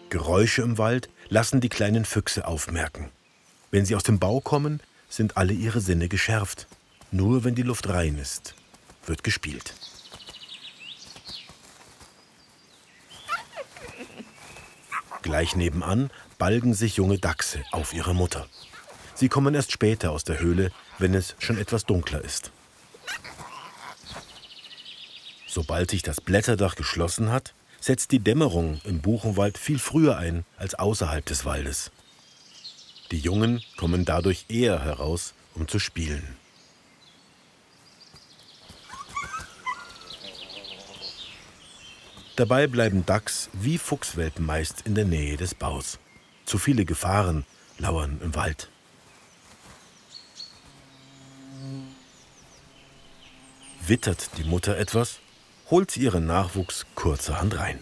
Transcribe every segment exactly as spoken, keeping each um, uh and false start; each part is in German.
Geräusche im Wald lassen die kleinen Füchse aufmerken. Wenn sie aus dem Bau kommen, sind alle ihre Sinne geschärft. Nur wenn die Luft rein ist, wird gespielt. Gleich nebenan balgen sich junge Dachse auf ihre Mutter. Sie kommen erst später aus der Höhle, wenn es schon etwas dunkler ist. Sobald sich das Blätterdach geschlossen hat, setzt die Dämmerung im Buchenwald viel früher ein als außerhalb des Waldes. Die Jungen kommen dadurch eher heraus, um zu spielen. Dabei bleiben Dachs wie Fuchswelpen meist in der Nähe des Baus. Zu viele Gefahren lauern im Wald. Wittert die Mutter etwas, holt sie ihren Nachwuchs kurzerhand rein.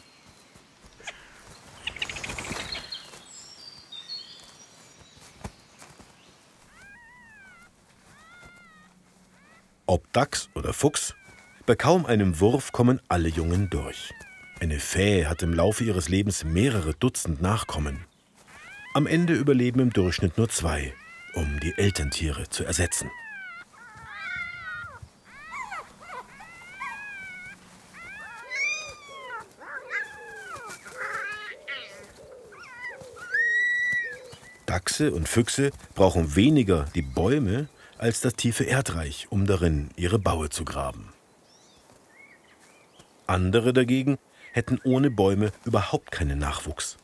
Ob Dachs oder Fuchs, bei kaum einem Wurf kommen alle Jungen durch. Eine Fähe hat im Laufe ihres Lebens mehrere Dutzend Nachkommen. Am Ende überleben im Durchschnitt nur zwei, um die Elterntiere zu ersetzen. Dachse und Füchse brauchen weniger die Bäume als das tiefe Erdreich, um darin ihre Baue zu graben. Andere dagegen hätten ohne Bäume überhaupt keinen Nachwuchs.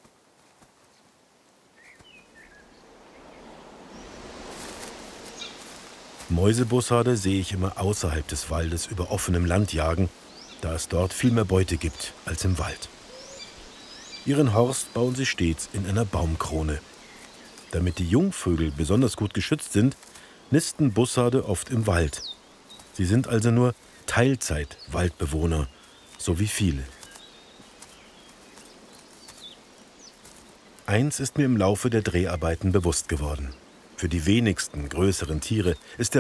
Mäusebussarde sehe ich immer außerhalb des Waldes über offenem Land jagen, da es dort viel mehr Beute gibt als im Wald. Ihren Horst bauen sie stets in einer Baumkrone. Damit die Jungvögel besonders gut geschützt sind, nisten Bussarde oft im Wald. Sie sind also nur Teilzeit-Waldbewohner, so wie viele. Eins ist mir im Laufe der Dreharbeiten bewusst geworden. Für die wenigsten größeren Tiere ist der